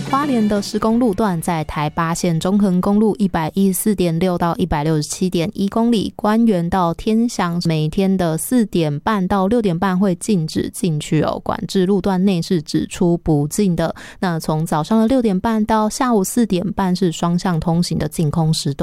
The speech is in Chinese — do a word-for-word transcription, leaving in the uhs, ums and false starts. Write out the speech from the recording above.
花莲的施工路段在台八线中横公路 一百一十四点六 到 一百六十七点一 公里，关园到天祥每天的四点半到六点半会禁止进去哦，管制路段内是只出不进的。那从早上的六点半到下午四点半是双向通行的净空时段。